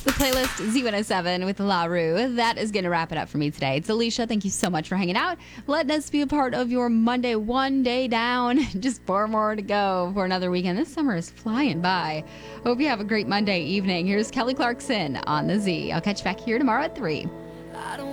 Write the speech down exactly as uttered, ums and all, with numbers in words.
The playlist Z one oh seven with La Rue. That is going to wrap it up for me today. It's Alicia. Thank you so much for hanging out. Letting us be a part of your Monday, one day down. Just four more to go for another weekend. This summer is flying by. Hope you have a great Monday evening. Here's Kelly Clarkson on the Z. I'll catch you back here tomorrow at three.